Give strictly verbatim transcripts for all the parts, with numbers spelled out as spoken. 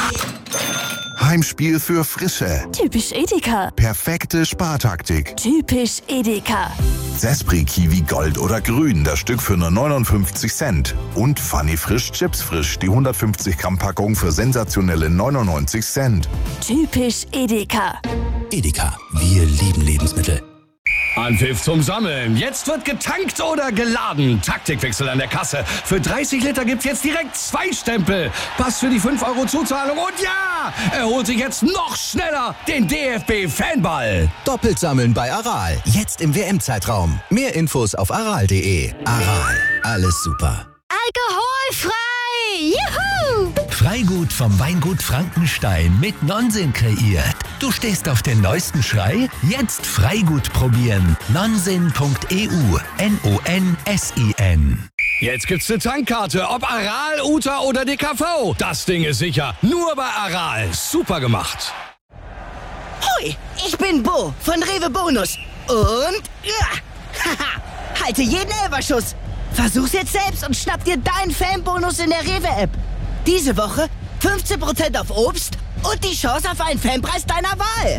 Heimspiel für Frische. Typisch Edeka. Perfekte Spartaktik. Typisch Edeka. Sespri Kiwi Gold oder Grün, das Stück für nur neunundfünfzig Cent. Und Funny Frisch Chips Frisch, die hundertfünfzig Gramm Packung für sensationelle neunundneunzig Cent. Typisch Edeka. Edeka, wir lieben Lebensmittel. Anpfiff zum Sammeln. Jetzt wird getankt oder geladen. Taktikwechsel an der Kasse. Für dreißig Liter gibt's jetzt direkt zwei Stempel. Pass für die fünf Euro Zuzahlung. Und ja, er holt sich jetzt noch schneller den D F B-Fanball. Doppelt sammeln bei Aral. Jetzt im W M-Zeitraum. Mehr Infos auf aral punkt de. Aral, alles super. Alkoholfrei! Juhu! Freigut vom Weingut Frankenstein mit Nonsens kreiert. Du stehst auf den neuesten Schrei? Jetzt Freigut probieren. nonsen punkt e u. N O N S I N. Jetzt gibt's eine Tankkarte, ob Aral, Uta oder D K V. Das Ding ist sicher. Nur bei Aral. Super gemacht. Hoi, ich bin Bo von Rewe Bonus. Und ja, haha, halte jeden Elferschuss. Versuch's jetzt selbst und schnapp dir deinen Fanbonus in der Rewe-App. Diese Woche fünfzehn Prozent auf Obst und die Chance auf einen Fanpreis deiner Wahl.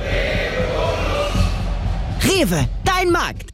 Rewe, dein Markt.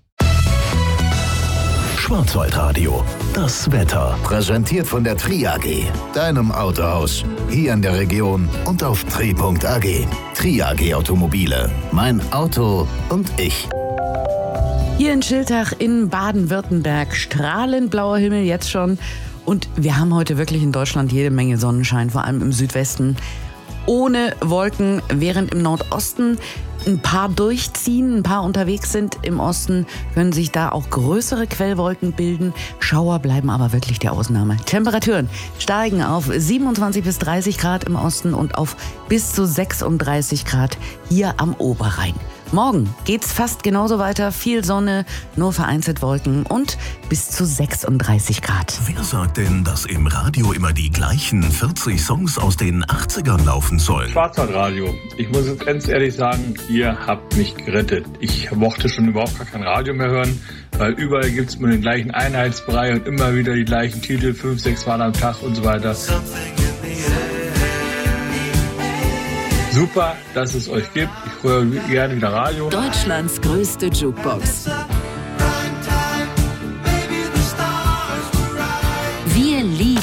Schwarzwaldradio, das Wetter. Präsentiert von der Tri A G, deinem Autohaus. Hier in der Region und auf tri punkt a g. Tri A G Automobile, mein Auto und ich. Hier in Schiltach in Baden-Württemberg, strahlend blauer Himmel jetzt schon. Und wir haben heute wirklich in Deutschland jede Menge Sonnenschein, vor allem im Südwesten. Ohne Wolken, während im Nordosten ein paar durchziehen, ein paar unterwegs sind. Im Osten können sich da auch größere Quellwolken bilden. Schauer bleiben aber wirklich die Ausnahme. Temperaturen steigen auf siebenundzwanzig bis dreißig Grad im Osten und auf bis zu sechsunddreißig Grad hier am Oberrhein. Morgen geht's fast genauso weiter. Viel Sonne, nur vereinzelt Wolken und bis zu sechsunddreißig Grad. Wer sagt denn, dass im Radio immer die gleichen vierzig Songs aus den achtzigern laufen sollen? Schwarzwaldradio. Ich muss jetzt ganz ehrlich sagen, ihr habt mich gerettet. Ich mochte schon überhaupt gar kein Radio mehr hören, weil überall gibt's nur den gleichen Einheitsbrei und immer wieder die gleichen Titel, fünf, sechs Mal am Tag und so weiter. Super, dass es euch gibt. Ich höre gerne wieder Radio. Deutschlands größte Jukebox.